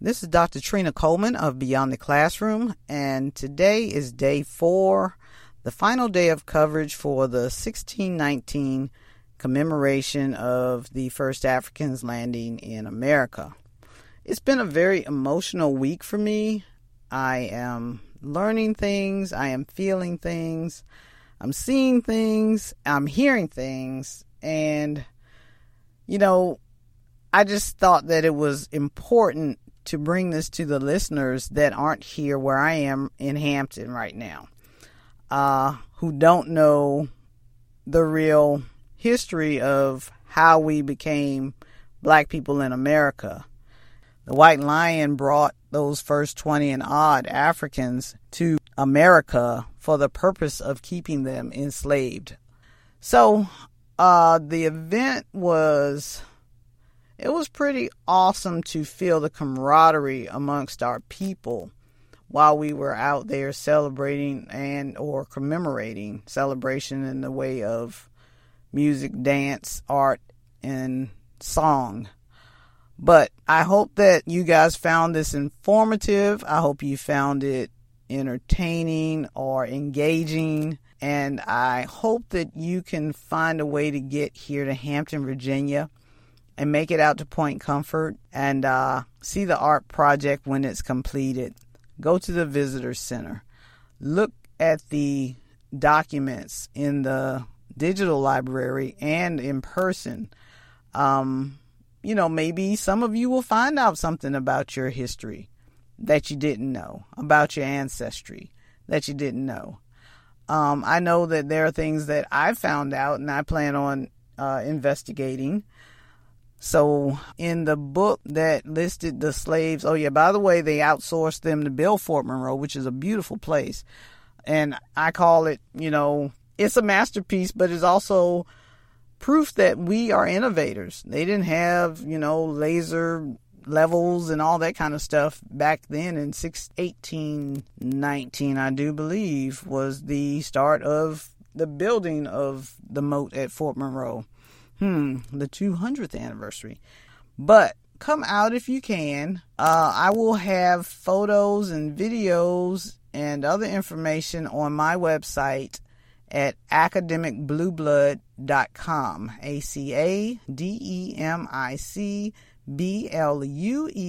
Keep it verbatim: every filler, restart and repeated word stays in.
This is Doctor Trina Coleman of Beyond the Classroom, and today is day four, the final day of coverage for the sixteen nineteen commemoration of the first Africans landing in America. It's been a very emotional week for me. I am learning things, I am feeling things, I'm seeing things, I'm hearing things, and, you know, I just thought that it was important to bring this to the listeners that aren't here where I am in Hampton right now, uh, who don't know the real history of how we became black people in America. The White Lion brought those first twenty and odd Africans to America for the purpose of keeping them enslaved. So uh, the event was... It was pretty awesome to feel the camaraderie amongst our people while we were out there celebrating and or commemorating celebration in the way of music, dance, art, and song. But I hope that you guys found this informative. I hope you found it entertaining or engaging. And I hope that you can find a way to get here to Hampton, Virginia, and make it out to Point Comfort and uh, see the art project when it's completed. Go to the visitor center. Look at the documents in the digital library and in person. Um, you know, maybe some of you will find out something about your history that you didn't know, about your ancestry that you didn't know. Um, I know that there are things that I found out and I plan on uh, investigating. So in the book that listed the slaves, oh yeah, by the way, they outsourced them to build Fort Monroe, which is a beautiful place. And I call it, you know, it's a masterpiece, but it's also proof that we are innovators. They didn't have, you know, laser levels and all that kind of stuff back then. In eighteen nineteen, I do believe, was the start of the building of the moat at Fort Monroe. Hmm, the two hundredth anniversary. But come out if you can. Uh, I will have photos and videos and other information on my website at academic blue blood dot com. A C A D E M I C B L U E